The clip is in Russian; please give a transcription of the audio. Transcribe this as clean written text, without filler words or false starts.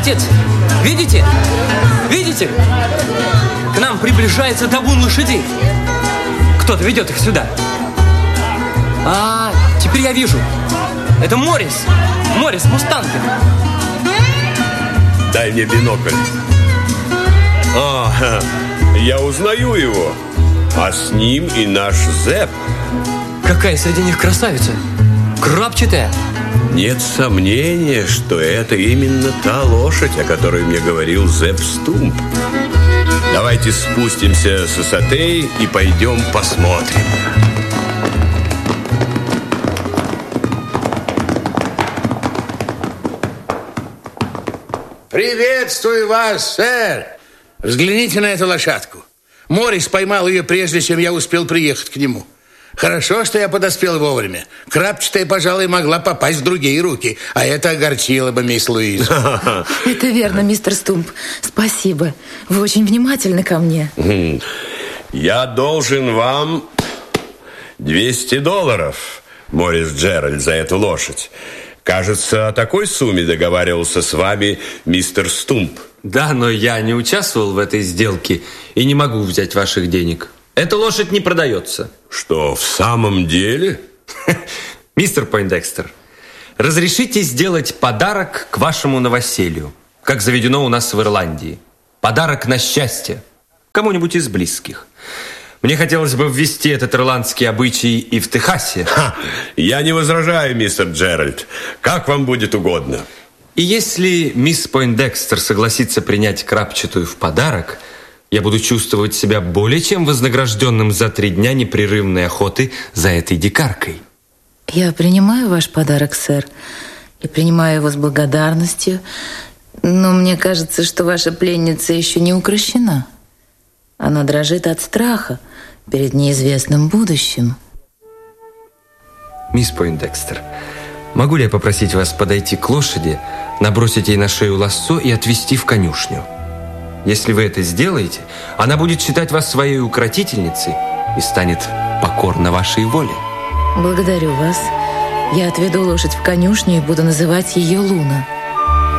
Отец, видите? Видите? К нам приближается табун лошадей. Кто-то ведет их сюда. А, теперь я вижу. Это Моррис. Моррис Мустанга. Дай мне бинокль. Я узнаю его. А с ним и наш Зепп. Какая среди них красавица? Крапчатая. Нет сомнения, что это именно та лошадь, о которой мне говорил Зепп Стумп. Давайте спустимся с высоты и пойдем посмотрим. Приветствую вас, сэр. Взгляните на эту лошадку. Моррис поймал ее, прежде чем я успел приехать к нему. Хорошо, что я подоспел вовремя. Крапчатая, пожалуй, могла попасть в другие руки, а это огорчило бы мисс Луизу. Это верно, мистер Стумп. Спасибо. Вы очень внимательны ко мне. Я должен вам $200, Моррис Джеральд, за эту лошадь. Кажется, о такой сумме договаривался с вами мистер Стумп. Да, но я не участвовал в этой сделке и не могу взять ваших денег. Эта лошадь не продается. Что, в самом деле? Мистер Пойндекстер, разрешите сделать подарок к вашему новоселью, как заведено у нас в Ирландии. Подарок на счастье кому-нибудь из близких. Мне хотелось бы ввести этот ирландский обычай и в Техасе. Я не возражаю, мистер Джеральд. Как вам будет угодно. И если мисс Пойндекстер согласится принять крапчатую в подарок, я буду чувствовать себя более чем вознагражденным за 3 дня непрерывной охоты за этой дикаркой. Я принимаю ваш подарок, сэр, и принимаю его с благодарностью, но мне кажется, что ваша пленница еще не укрощена. Она дрожит от страха перед неизвестным будущим. Мисс Пойндекстер, могу ли я попросить вас подойти к лошади, набросить ей на шею лассо и отвезти в конюшню? Если вы это сделаете, она будет считать вас своей укротительницей и станет покорна вашей воле. Благодарю вас. Я отведу лошадь в конюшню и буду называть ее Луна.